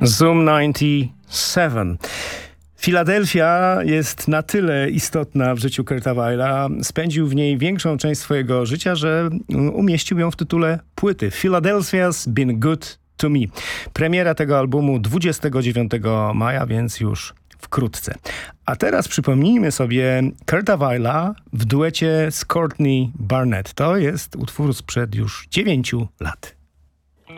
Zoom 97. Filadelfia jest na tyle istotna w życiu Kurta Weila, spędził w niej większą część swojego życia, że umieścił ją w tytule płyty. Philadelphia's Been Good to Me. Premiera tego albumu 29 maja, więc już wkrótce. A teraz przypomnijmy sobie Kurta Weila w duecie z Courtney Barnett. To jest utwór sprzed już 9 lat.